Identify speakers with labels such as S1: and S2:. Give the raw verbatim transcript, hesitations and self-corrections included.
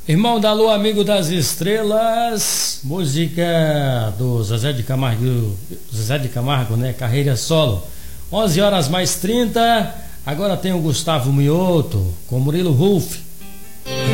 S1: Irmão da Lua, amigo das estrelas, música do Zezé de Camargo, Zezé de Camargo, né? Carreira solo. onze horas mais trinta. Agora tem o Gustavo Mioto com Murilo Ruf.